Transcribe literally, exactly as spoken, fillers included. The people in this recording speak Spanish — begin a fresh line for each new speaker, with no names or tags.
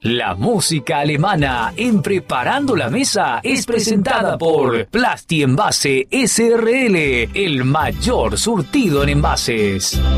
La música alemana en Preparando la Mesa es presentada por Plasti Envase S R L, el mayor surtido en envases.